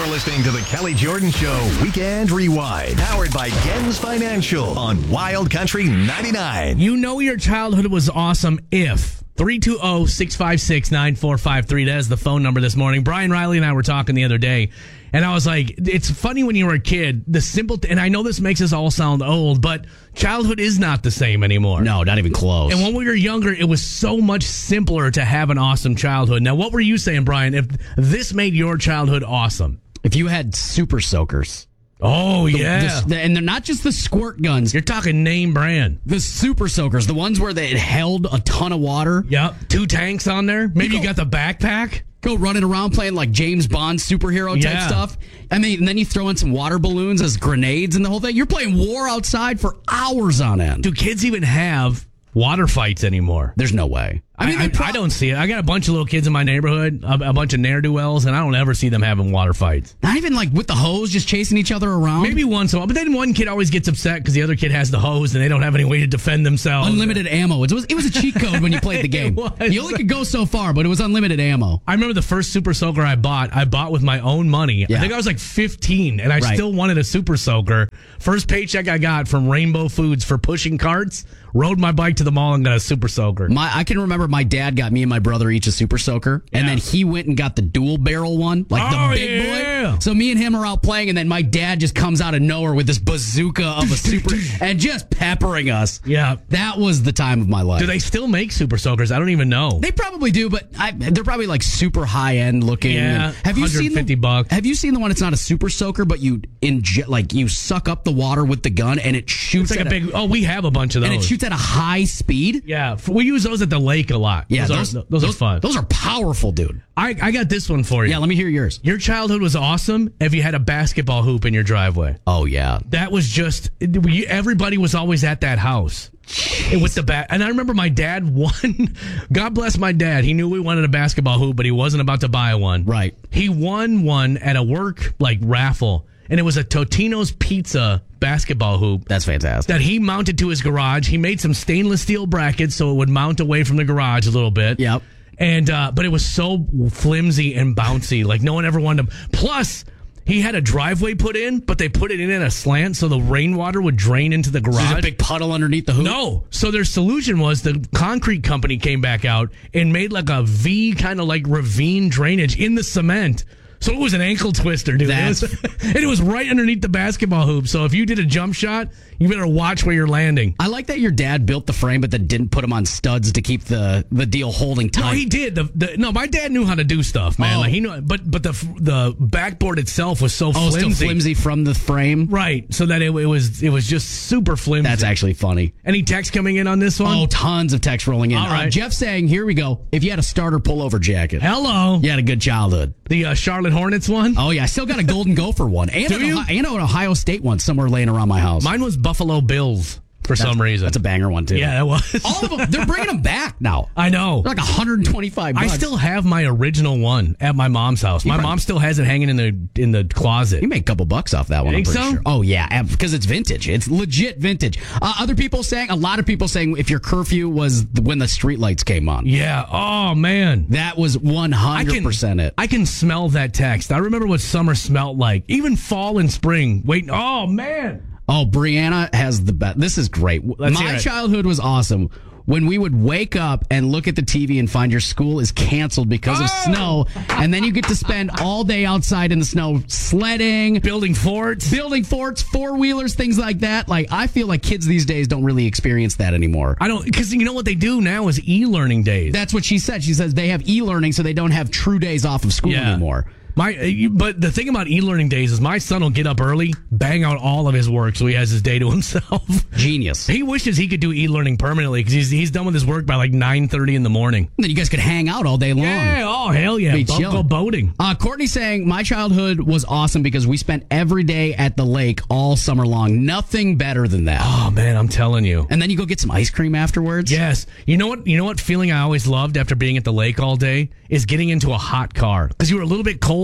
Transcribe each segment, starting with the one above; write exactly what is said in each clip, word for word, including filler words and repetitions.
listening to the Kelly Jordan Show Weekend Rewind, powered by Gens Financial on Wild Country ninety-nine. You know your childhood was awesome if three two zero, six five six, nine four five three. That is the phone number this morning. Brian Riley and I were talking the other day, and I was like, it's funny when you were a kid, the simple, th- and I know this makes us all sound old, but childhood is not the same anymore. No, not even close. And when we were younger, it was so much simpler to have an awesome childhood. Now, what were you saying, Brian, if this made your childhood awesome? If you had super soakers. Oh, yeah. The, the, and they're not just the squirt guns. You're talking name brand. The super soakers, the ones where they held a ton of water. Yep. Two tanks on there. Maybe you, you got the backpack. Go running around playing like James Bond superhero type Yeah. stuff. I mean, and then you throw in some water balloons as grenades and the whole thing. You're playing war outside for hours on end. Do kids even have water fights anymore? There's no way. I mean, I, I, pro- I don't see it. I got a bunch of little kids in my neighborhood, a, a bunch of ne'er-do-wells, and I don't ever see them having water fights. Not even like with the hose, just chasing each other around. Maybe once in a while, but then one kid always gets upset because the other kid has the hose and they don't have any way to defend themselves. Unlimited ammo. It was it was a cheat code when you played the game. You only could go so far, but it was unlimited ammo. I remember the first Super Soaker I bought, I bought with my own money. Yeah. I think I was like fifteen, and I Right. still wanted a Super Soaker. First paycheck I got from Rainbow Foods for pushing carts, rode my bike to the mall and got a Super Soaker. My I can remember my dad got me and my brother each a Super Soaker, and Yeah. then he went and got the dual barrel one, like Oh, the big yeah. boy. So me and him are out playing, and then my dad just comes out of nowhere with this bazooka of a super and just peppering us. Yeah. That was the time of my life. Do they still make Super Soakers? I don't even know. They probably do, but I, they're probably like super high end looking. Yeah, And have you seen one hundred fifty the, bucks. Have you seen the one? It's not a Super Soaker, but you inject, like you suck up the water with the gun, and it shoots. It's like at a big, oh, we have a bunch of those. and it shoots at a high speed. Yeah, we use those at the lake a lot. Yeah, those, those, are, those, are fun. Those are powerful, dude. I, I got this one for you. Yeah, let me hear yours. Your childhood was awesome if you had a basketball hoop in your driveway. Oh yeah, That was just, we- everybody was always at that house. And with the bat, and I remember my dad won. God bless my dad. He knew we wanted a basketball hoop, but he wasn't about to buy one. Right. He won one at a work like raffle, and it was a Totino's Pizza basketball hoop. that's fantastic. That he mounted to his garage. He made some stainless steel brackets so it would mount away from the garage a little bit. Yep. And uh, but it was so flimsy and bouncy, like no one ever wanted to. Plus, he had a driveway put in, but they put it in at a slant so the rainwater would drain into the garage. There's a big puddle underneath the hoop. No. So their solution was the concrete company came back out and made like a V kind of like ravine drainage in the cement. So it was an ankle twister, dude. It was, and it was right underneath the basketball hoop. So if you did a jump shot, you better watch where you're landing. I like that your dad built the frame, but then didn't put them on studs to keep the, the deal holding tight. No, he did. The, the, no, my dad knew how to do stuff, man. Oh. Like he knew, but but the the backboard itself was so oh, flimsy. still flimsy from the frame. Right, so that it, it was it was just super flimsy. That's actually funny. Any text coming in on this one? Oh, tons of text rolling in. All right. Uh, Jeff saying, here we go. If you had a starter pullover jacket, Hello. you had a good childhood. The uh, Charlotte Hornets one? Oh, yeah. I still got a Golden Gopher one. And, Do an, you? Ohio, and an Ohio State one somewhere laying around my house. Mine was Buffalo Bills for That's- some reason. That's a banger one, too. Yeah, that was. All of them. They're bringing them back now. I know. They're like one hundred twenty-five bucks. I still have my original one at my mom's house. My probably- mom still has it hanging in the in the closet. You make a couple bucks off that one, think I'm pretty so? sure. Oh, yeah, because it's vintage. It's legit vintage. Uh, other people saying, a lot of people saying if your curfew was when the streetlights came on. Yeah. Oh man. That was one hundred percent it. I can smell that text. I remember what summer smelled like. Even fall and spring. Wait. Oh man. Oh, Brianna has the best. This is great. Let's hear My it. childhood was awesome. When we would wake up and look at the T V and find your school is canceled because of Oh! snow, and then you get to spend all day outside in the snow sledding, Building forts. building forts, four wheelers, things like that. Like, I feel like kids these days don't really experience that anymore. I don't, because you know what they do now is e-learning days. That's what she said. She says they have e-learning, so they don't have true days off of school Yeah. anymore. My, uh, you- but the thing about e-learning days is my son will get up early, bang out all of his work, so he has his day to himself. Genius. He wishes he could do e-learning permanently because he's he's done with his work by like nine thirty in the morning. And then you guys could hang out all day long. Yeah, oh hell yeah, Be Go- chilling. go boating. Uh, Courtney saying, my childhood was awesome because we spent every day at the lake all summer long. Nothing better than that. Oh man, I'm telling you. And then you go get some ice cream afterwards. Yes, you know what? You know what feeling I always loved after being at the lake all day is getting into a hot car because you were a little bit cold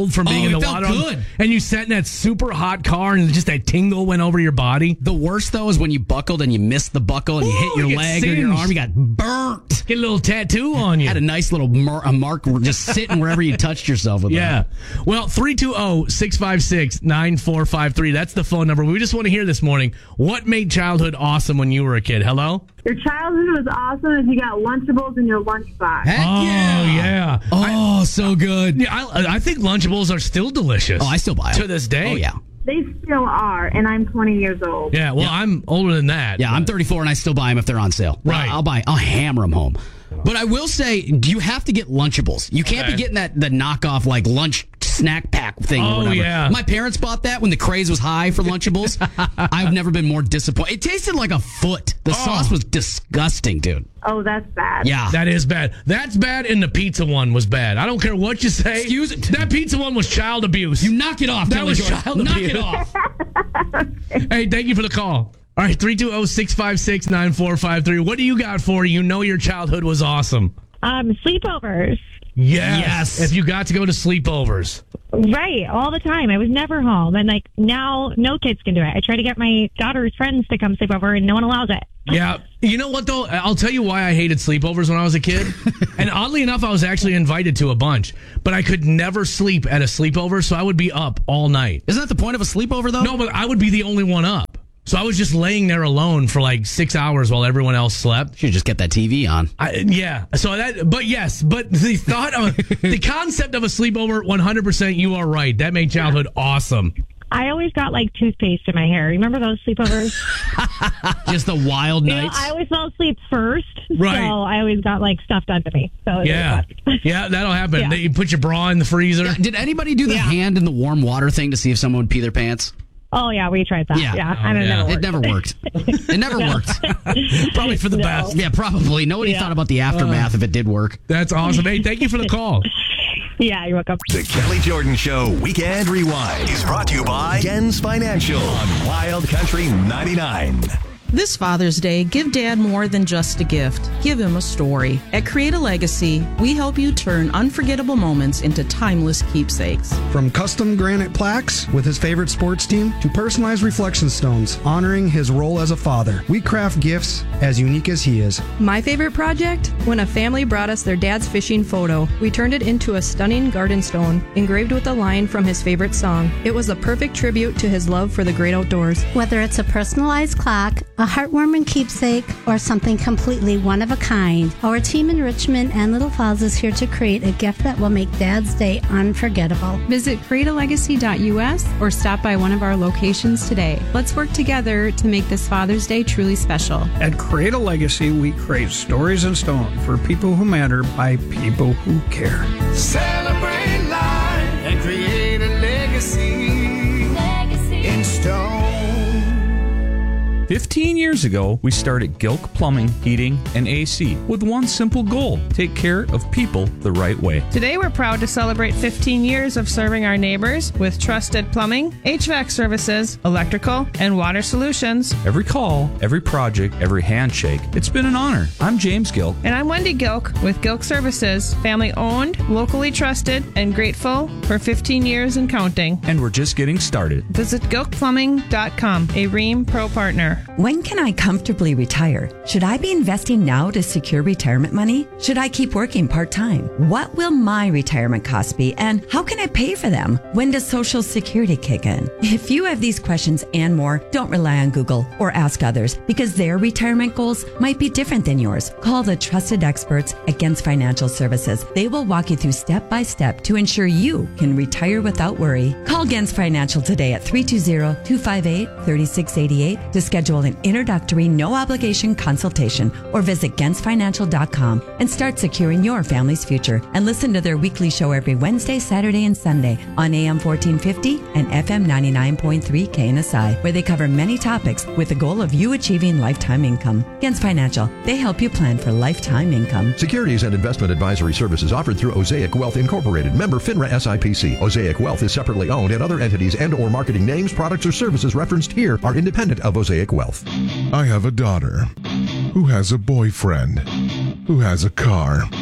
cold from being Oh, in it the felt water. good. And you sat in that super hot car and just that tingle went over your body. The worst, though, is when you buckled and you missed the buckle and you Ooh, hit your you get leg or your singed. arm. You got burnt. Get a little tattoo on you. Had a nice little mar- a mark just sitting wherever you touched yourself with Yeah. that. Well, three two zero, six five six, nine four five three. That's the phone number. We just want to hear this morning. What made childhood awesome when you were a kid? Hello? Your childhood was awesome if you got Lunchables in your lunchbox. Heck Oh, yeah. Oh, so good. Yeah, I, I think Lunchables are still delicious. Oh, I still buy them. To this day. Oh, yeah. They still are, and I'm twenty years old. Yeah, well, I'm older than that. Yeah, I'm thirty-four and I still buy them if they're on sale. Right. I'll buy, I'll hammer them home. But I will say, you have to get Lunchables. You can't Okay. be getting that the knockoff like lunch snack pack thing Oh, or whatever. yeah. My parents bought that when the craze was high for Lunchables. I've never been more disappointed. It tasted like a foot. The Oh. sauce was disgusting, dude. Oh, that's bad. Yeah. That is bad. That's bad, and the pizza one was bad. I don't care what you say. Excuse- That pizza one was child abuse. You knock it off, That Kelly was Jordan. child Knock abuse. it off. Hey, thank you for the call. All right, three two zero, six five six, nine four five three. What do you got for you? You know your childhood was awesome. Um, sleepovers. Yes. Yes. If you got to go to sleepovers. Right, all the time. I was never home. And, like, now no kids can do it. I try to get my daughter's friends to come sleep over, and no one allows it. Yeah. You know what, though? I'll tell you why I hated sleepovers when I was a kid. And oddly enough, I was actually invited to a bunch. But I could never sleep at a sleepover, so I would be up all night. Isn't that the point of a sleepover, though? No, but I would be the only one up. So I was just laying there alone for like six hours while everyone else slept. You should just get that T V on. I, yeah. So that, but yes, but the thought of the concept of a sleepover, one hundred percent, you are right. That made childhood awesome. I always got, like, toothpaste in my hair. Remember those sleepovers? Just the wild You know, nights. I always fell asleep first. Right. So I always got, like, stuff done to me. So it was Yeah. fun. Yeah, that'll happen. Yeah. You put your bra in the freezer. Did anybody do the Yeah. hand in the warm water thing to see if someone would pee their pants? Oh, yeah, we tried that. Yeah. Yeah, Oh, and it yeah. never It worked. never worked. It never worked. Probably for the No. best. Yeah, probably. Nobody Yeah. thought about the aftermath if it did work. That's awesome. Hey, thank you for the call. Yeah, you're welcome. The Kelly Jordan Show Weekend Rewind is brought to you by Gens Financial on Wild Country ninety-nine. This Father's Day, give Dad more than just a gift. Give him a story. At Create a Legacy, we help you turn unforgettable moments into timeless keepsakes. From custom granite plaques with his favorite sports team to personalized reflection stones honoring his role as a father, we craft gifts as unique as he is. My favorite project? When a family brought us their dad's fishing photo, we turned it into a stunning garden stone engraved with a line from his favorite song. It was the perfect tribute to his love for the great outdoors. Whether it's a personalized clock, a heartwarming keepsake, or something completely one of a kind, our team in Richmond and Little Falls is here to create a gift that will make Dad's Day unforgettable. Visit create a legacy dot U S or stop by one of our locations today. Let's work together to make this Father's Day truly special. At Create a Legacy, we create stories in stone for people who matter by people who care. Celebrate life and create a legacy, legacy. In stone. fifteen years ago, we started Gilk Plumbing, Heating, and A C with one simple goal: take care of people the right way. Today, we're proud to celebrate fifteen years of serving our neighbors with trusted plumbing, H V A C services, electrical, and water solutions. Every call, every project, every handshake, it's been an honor. I'm James Gilk. And I'm Wendy Gilk with Gilk Services, family owned, locally trusted, and grateful for fifteen years and counting. And we're just getting started. Visit gilk plumbing dot com, a Ream Pro partner. When can I comfortably retire? Should I be investing now to secure retirement money? Should I keep working part-time? What will my retirement costs be, and how can I pay for them? When does Social Security kick in? If you have these questions and more, don't rely on Google or ask others, because their retirement goals might be different than yours. Call the trusted experts at Gens Financial Services. They will walk you through step by step to ensure you can retire without worry. Call Gens Financial today at three two zero, two five eight, three six eight eight to schedule an introductory no-obligation consultation, or visit gens financial dot com and start securing your family's future. And listen to their weekly show every Wednesday, Saturday, and Sunday on A M fourteen fifty and F M ninety-nine point three K N S I, where they cover many topics with the goal of you achieving lifetime income. Gens Financial, they help you plan for lifetime income. Securities and investment advisory services offered through Osaic Wealth Incorporated, member FINRA S I P C. Osaic Wealth is separately owned, and other entities and or marketing names, products, or services referenced here are independent of Osaic Wealth. I have a daughter who has a boyfriend, who has a car,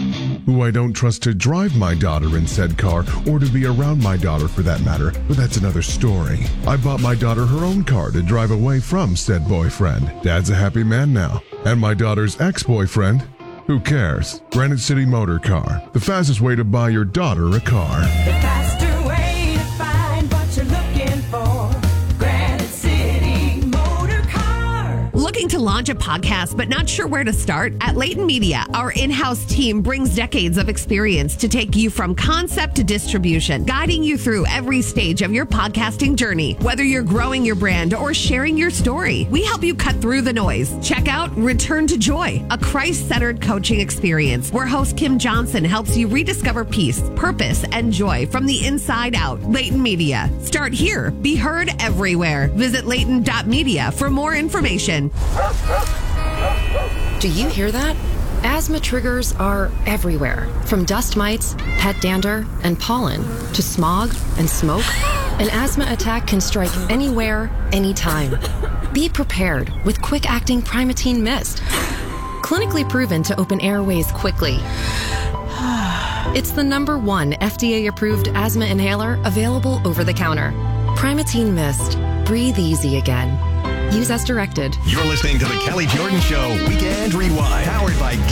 who I don't trust to drive my daughter in said car or to be around my daughter for that matter, but that's another story. I bought my daughter her own car to drive away from said boyfriend. Dad's a happy man now. And my daughter's ex-boyfriend? Who cares? Granite City Motor Car, the fastest way to buy your daughter a car. The faster way to find what you're looking for. Granite City Motor Car. Looking to launch a podcast but not sure where to start? At Leighton Media, our in-house team brings decades of experience to take you from concept to distribution, guiding you through every stage of your podcasting journey. Whether you're growing your brand or sharing your story, we help you cut through the noise. Check out Return to Joy, a Christ-centered coaching experience where host Kim Johnson helps you rediscover peace, purpose, and joy from the inside out. Leighton Media. Start here. Be heard everywhere. Visit Leighton dot media for more information. Do you hear that? Asthma triggers are everywhere, from dust mites, pet dander, and pollen, to smog and smoke. An asthma attack can strike anywhere, anytime. Be prepared with quick-acting Primatene Mist. Clinically proven to open airways quickly. It's the number one F D A-approved asthma inhaler available over the counter. Primatene Mist. Breathe easy again. Use as directed. You're listening to the Kelly Jordan Show Weekend Rewind, powered by